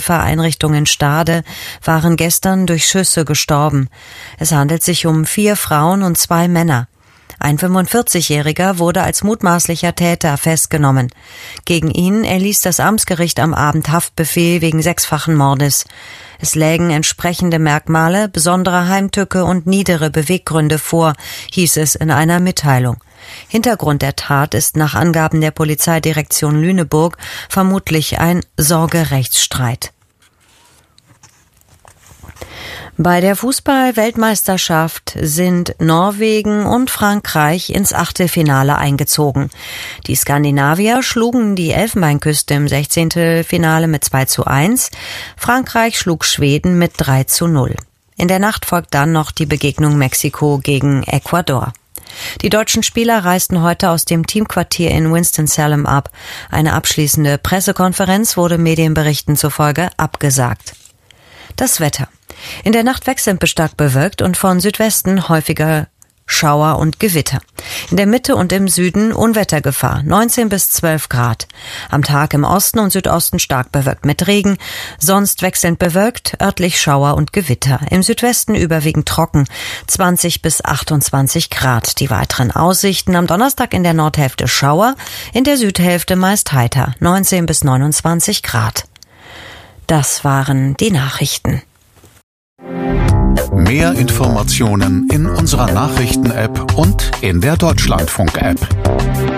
Hilfeeinrichtung in Stade waren gestern durch Schüsse gestorben. Es handelt sich um 4 Frauen und 2 Männer. Ein 45-Jähriger wurde als mutmaßlicher Täter festgenommen. Gegen ihn erließ das Amtsgericht am Abend Haftbefehl wegen 6-fachen Mordes. Es lägen entsprechende Merkmale, besondere Heimtücke und niedere Beweggründe vor, hieß es in einer Mitteilung. Hintergrund der Tat ist nach Angaben der Polizeidirektion Lüneburg vermutlich ein Sorgerechtsstreit. Bei der Fußball-Weltmeisterschaft sind Norwegen und Frankreich ins Achtelfinale eingezogen. Die Skandinavier schlugen die Elfenbeinküste im 16. Finale mit 2:1. Frankreich schlug Schweden mit 3:0. In der Nacht folgt dann noch die Begegnung Mexiko gegen Ecuador. Die deutschen Spieler reisten heute aus dem Teamquartier in Winston-Salem ab. Eine abschließende Pressekonferenz wurde Medienberichten zufolge abgesagt. Das Wetter. In der Nacht wechselnd bis stark bewölkt und von Südwesten häufiger Schauer und Gewitter. In der Mitte und im Süden Unwettergefahr, 19 bis 12 Grad. Am Tag im Osten und Südosten stark bewölkt mit Regen, sonst wechselnd bewölkt, örtlich Schauer und Gewitter. Im Südwesten überwiegend trocken, 20 bis 28 Grad. Die weiteren Aussichten: am Donnerstag in der Nordhälfte Schauer, in der Südhälfte meist heiter, 19 bis 29 Grad. Das waren die Nachrichten. Mehr Informationen in unserer Nachrichten-App und in der Deutschlandfunk-App.